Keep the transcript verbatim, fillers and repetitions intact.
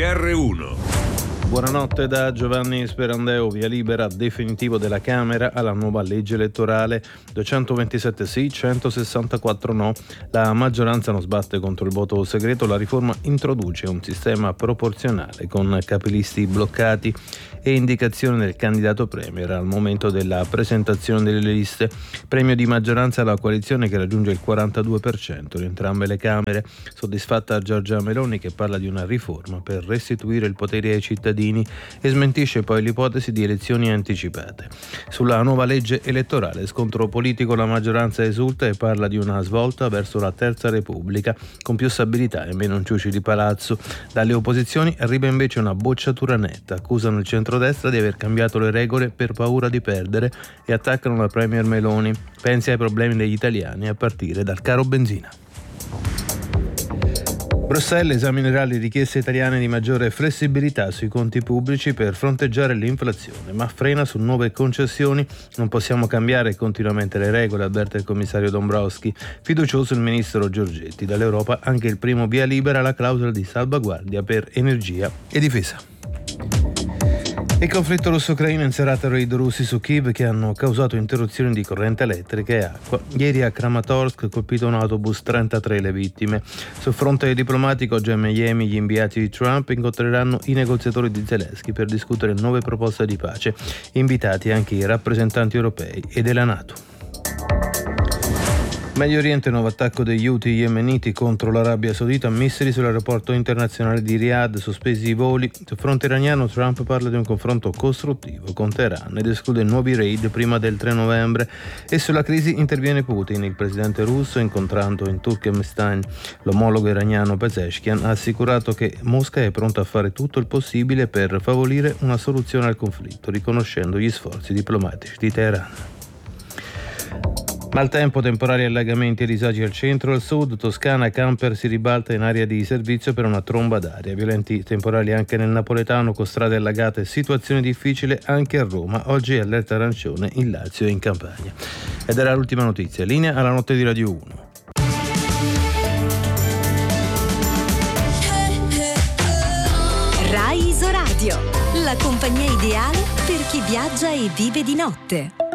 R uno. Buonanotte da Giovanni Sperandeo. Via libera definitivo della Camera alla nuova legge elettorale. duecentoventisette sì, centosessantaquattro no. La maggioranza non sbatte contro il voto segreto. La riforma introduce un sistema proporzionale con capilisti bloccati e indicazione del candidato premier al momento della presentazione delle liste. Premio di maggioranza alla coalizione che raggiunge il quarantadue per cento in entrambe le Camere. Soddisfatta Giorgia Meloni, che parla di una riforma per restituire il potere ai cittadini e smentisce poi l'ipotesi di elezioni anticipate. Sulla nuova legge elettorale, scontro politico, la maggioranza esulta e parla di una svolta verso la terza repubblica con più stabilità e meno inciuci di palazzo. Dalle opposizioni arriva invece una bocciatura netta, accusano il centrodestra di aver cambiato le regole per paura di perdere e attaccano la premier Meloni. Pensi ai problemi degli italiani a partire dal caro benzina. Bruxelles esaminerà le richieste italiane di maggiore flessibilità sui conti pubblici per fronteggiare l'inflazione, ma frena su nuove concessioni. Non possiamo cambiare continuamente le regole, avverte il commissario Dombrovskis. Fiducioso il ministro Giorgetti. Dall'Europa anche il primo via libera alla clausola di salvaguardia per energia e difesa. Il conflitto russo-ucraino in serata raid russi su Kiev che hanno causato interruzioni di corrente elettrica e acqua. Ieri a Kramatorsk colpito un autobus, trentatré le vittime. Sul fronte diplomatico, oggi a Miami gli inviati di Trump incontreranno i negoziatori di Zelensky per discutere nuove proposte di pace. Invitati anche i rappresentanti europei e della NATO. Medio Oriente, nuovo attacco degli Houthi yemeniti contro l'Arabia Saudita, missili sull'aeroporto internazionale di Riyadh, sospesi i voli. Sul fronte iraniano Trump parla di un confronto costruttivo con Teheran ed esclude nuovi raid prima del tre novembre. E sulla crisi interviene Putin. Il presidente russo, incontrando in Turkmenistan l'omologo iraniano Pezeshkian, ha assicurato che Mosca è pronta a fare tutto il possibile per favorire una soluzione al conflitto, riconoscendo gli sforzi diplomatici di Teheran. Maltempo, temporali allagamenti e disagi al centro, al sud, Toscana, camper si ribalta in area di servizio per una tromba d'aria. Violenti temporali anche nel napoletano con strade allagate, situazione difficile anche a Roma. Oggi è allerta arancione in Lazio e in Campania. Ed era l'ultima notizia. Linea alla notte di Radio uno. Rai Isoradio, la compagnia ideale per chi viaggia e vive di notte.